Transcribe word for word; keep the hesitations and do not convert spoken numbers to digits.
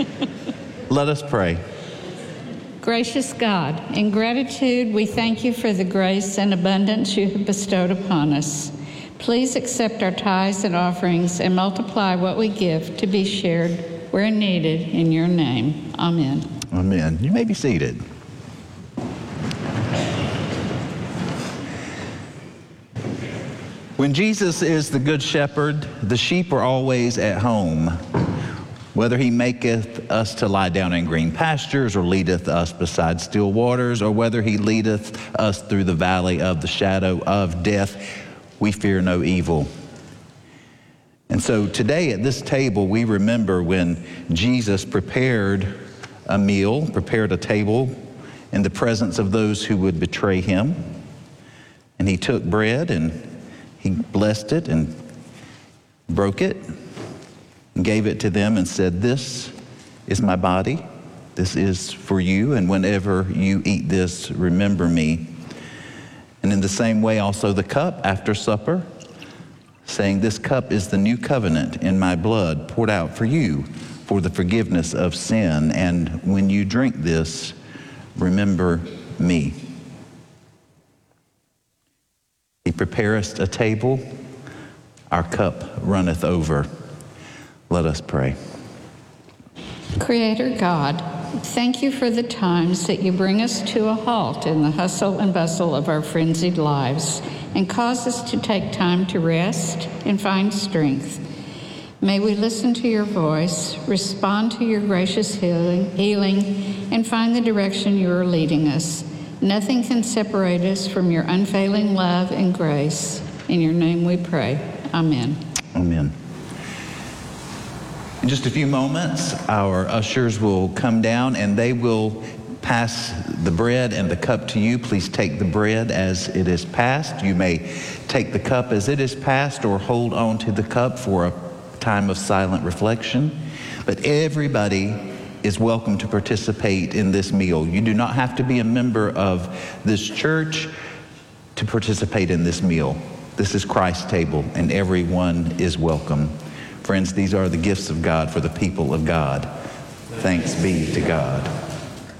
Let us pray. Gracious God, in gratitude, we thank you for the grace and abundance you have bestowed upon us. Please accept our tithes and offerings and multiply what we give to be shared where needed in your name. Amen. Amen. You may be seated. When Jesus is the good shepherd, the sheep are always at home. Whether he maketh us to lie down in green pastures, or leadeth us beside still waters, or whether he leadeth us through the valley of the shadow of death, we fear no evil. And so today at this table, we remember when Jesus prepared a meal, prepared a table in the presence of those who would betray him. And he took bread and he blessed it and broke it and gave it to them and said, "This is my body. This is for you. And whenever you eat this, remember me." And in the same way, also the cup after supper, saying, "This cup is the new covenant in my blood, poured out for you for the forgiveness of sin. And when you drink this, remember me." He prepareth a table, our cup runneth over. Let us pray. Creator God, thank you for the times that you bring us to a halt in the hustle and bustle of our frenzied lives and cause us to take time to rest and find strength. May we listen to your voice, respond to your gracious healing, healing, and find the direction you are leading us. Nothing can separate us from your unfailing love and grace. In your name we pray. Amen. Amen. In just a few moments, our ushers will come down and they will pass the bread and the cup to you. Please take the bread as it is passed. You may take the cup as it is passed or hold on to the cup for a time of silent reflection. But everybody is welcome to participate in this meal. You do not have to be a member of this church to participate in this meal. This is Christ's table, and everyone is welcome. Friends, these are the gifts of God for the people of God. Thanks be to God.